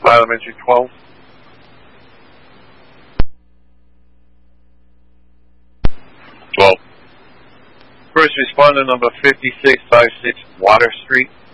Elementary 12. First responder number 5656 Water Street.